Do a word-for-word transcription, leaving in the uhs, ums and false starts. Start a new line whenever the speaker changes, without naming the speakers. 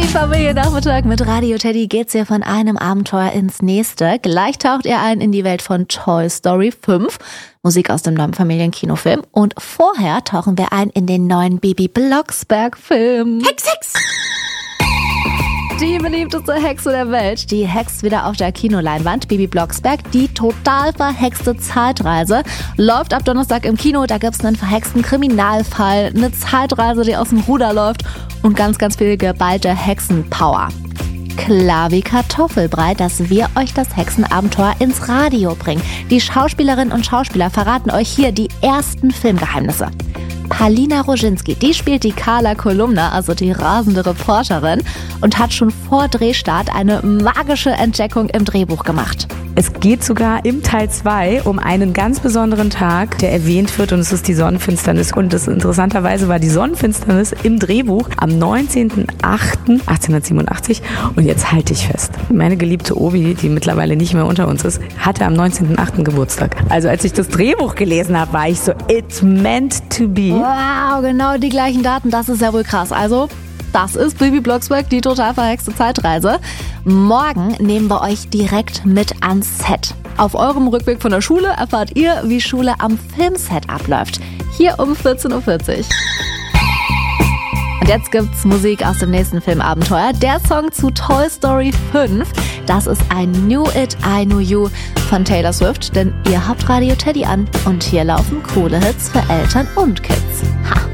Familiennachmittag mit Radio Teddy geht's ja von einem Abenteuer ins nächste. Gleich taucht ihr ein in die Welt von Toy Story fünf, Musik aus dem neuen Familienkinofilm. Und vorher tauchen wir ein in den neuen Bibi Blocksberg-Film.
Hex, Hex!
Die beliebteste Hexe der Welt, die hext wieder auf der Kinoleinwand. Bibi Blocksberg, die total verhexte Zeitreise, läuft ab Donnerstag im Kino. Da gibt's einen verhexten Kriminalfall, eine Zeitreise, die aus dem Ruder läuft und ganz, ganz viel geballte Hexenpower. Klar wie Kartoffelbrei, dass wir euch das Hexenabenteuer ins Radio bringen. Die Schauspielerinnen und Schauspieler verraten euch hier die ersten Filmgeheimnisse. Palina Roginski, die spielt die Carla Kolumna, also die rasende Reporterin, und hat schon vor Drehstart eine magische Entdeckung im Drehbuch gemacht.
Es geht sogar im Teil zwei um einen ganz besonderen Tag, der erwähnt wird, und es ist die Sonnenfinsternis. Und das interessanterweise war die Sonnenfinsternis im Drehbuch am neunzehnten achten achtzehnhundertsiebenundachtzig. Und jetzt halte ich fest. Meine geliebte Obi, die mittlerweile nicht mehr unter uns ist, hatte am neunzehnten achten Geburtstag. Also als ich das Drehbuch gelesen habe, war ich so, it's meant to be.
Wow, genau die gleichen Daten, das ist ja wohl krass. Also, das ist Bibi Blocksberg, die total verhexte Zeitreise. Morgen nehmen wir euch direkt mit ans Set. Auf eurem Rückweg von der Schule erfahrt ihr, wie Schule am Filmset abläuft. Hier um vierzehn Uhr vierzig. Und jetzt gibt's Musik aus dem nächsten Filmabenteuer. Der Song zu Toy Story fünf. Das ist ein Knew It, I Knew You von Taylor Swift. Denn ihr habt Radio Teddy an. Und hier laufen coole Hits für Eltern und Kids. Ha!